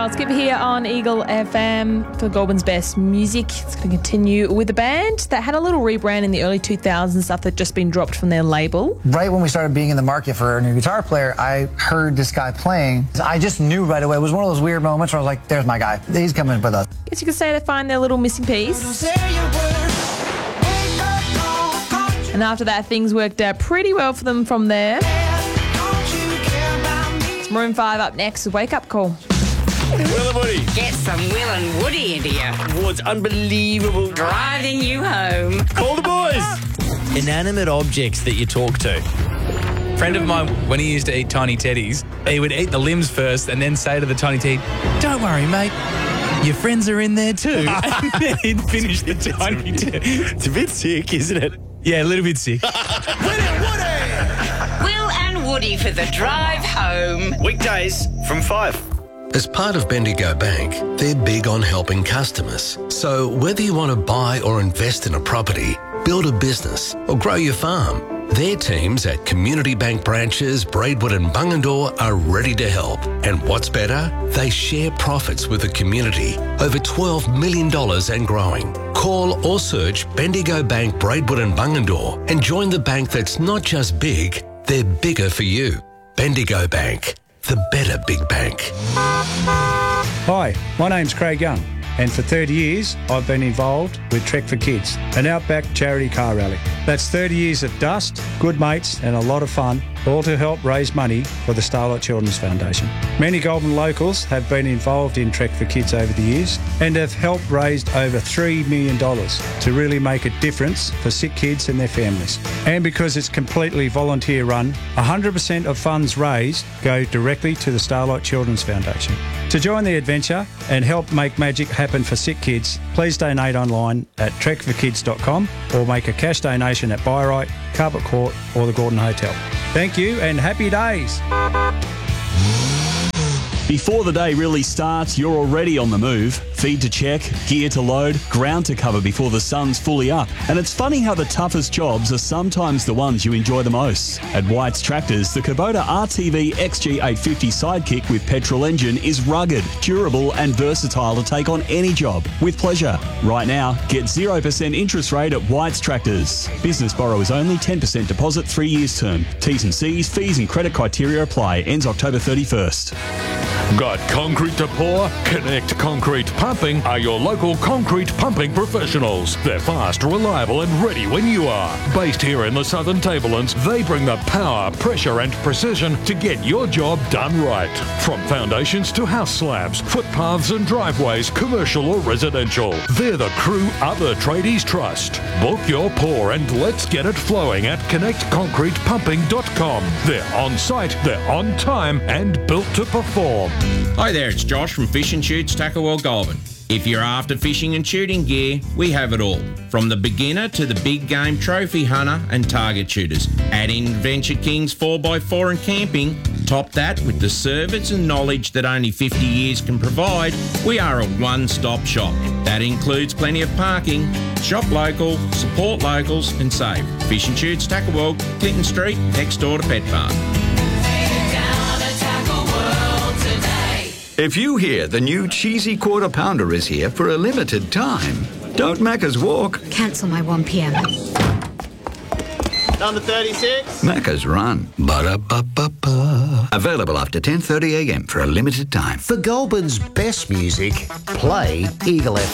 Giles Skipper here on Eagle FM for Goulburn's Best Music. It's going to continue with a band that had a little rebrand in the early 2000s, stuff that had just been dropped from their label. Right when we started being in the market for a new guitar player, I heard this guy playing. I just knew right away. It was one of those weird moments where I was like, there's my guy. He's coming with us. I guess you could say they find their little missing piece. And after that, things worked out pretty well for them from there. It's Maroon 5 up next with Wake Up Call. Will and Woody. Get some Will and Woody into you. What's unbelievable. Driving you home. Call the boys. Inanimate objects that you talk to. A friend of mine, when he used to eat tiny teddies, he would eat the limbs first and then say to the tiny teddy, "Don't worry, mate. Your friends are in there too." And then he'd finish the tiny teddy. It's a bit sick, isn't it? Yeah, a little bit sick. Will and Woody for the drive home. Weekdays from 5. As part of Bendigo Bank, they're big on helping customers. So whether you want to buy or invest in a property, build a business or grow your farm, their teams at Community Bank branches Braidwood and Bungendore are ready to help. And what's better? They share profits with the community, over $12 million and growing. Call or search Bendigo Bank Braidwood and Bungendore and join the bank that's not just big, they're bigger for you. Bendigo Bank, the better big bank. Hi, my name's Craig Young, and for 30 years I've been involved with Trek for Kids, an outback charity car rally. That's 30 years of dust, good mates and a lot of fun, all to help raise money for the Starlight Children's Foundation. Many Goulburn locals have been involved in Trek for Kids over the years and have helped raise over $3 million to really make a difference for sick kids and their families. And because it's completely volunteer run, 100% of funds raised go directly to the Starlight Children's Foundation. To join the adventure and help make magic happen for sick kids, please donate online at trekforkids.com or make a cash donation at Byright, Carpet Court or the Gordon Hotel. Thank you and happy days. Before the day really starts, you're already on the move. Feed to check, gear to load, ground to cover before the sun's fully up. And it's funny how the toughest jobs are sometimes the ones you enjoy the most. At White's Tractors, the Kubota RTV XG850 Sidekick with petrol engine is rugged, durable and versatile to take on any job with pleasure. Right now, get 0% interest rate at White's Tractors. Business borrowers only, 10% deposit, 3 years term. T's and C's, fees and credit criteria apply. Ends October 31st. Got concrete to pour? Connect Concrete Pumping are your local concrete pumping professionals. They're fast, reliable and ready when you are. Based here in the Southern Tablelands, they bring the power, pressure and precision to get your job done right. From foundations to house slabs, footpaths and driveways, commercial or residential. They're the crew other tradies trust. Book your pour and let's get it flowing at connectconcretepumping.com. They're on site, they're on time and built to perform. Hi there, it's Josh from Fish and Shoots Tackle World Goulburn. If you're after fishing and shooting gear, we have it all. From the beginner to the big game trophy hunter and target shooters. Add in Venture King's 4x4 and camping. Top that with the service and knowledge that only 50 years can provide. We are a one-stop shop. That includes plenty of parking. Shop local, support locals and save. Fish and Shoots Tackle World, Clinton Street, next door to Pet Farm. If you hear the new cheesy quarter pounder is here for a limited time, don't Macca's walk. Cancel my 1 p.m. Number 36. Macca's run. Ba-da-ba-ba-ba. Available after 10:30 a.m. for a limited time. For Goulburn's best music, play Eagle FM.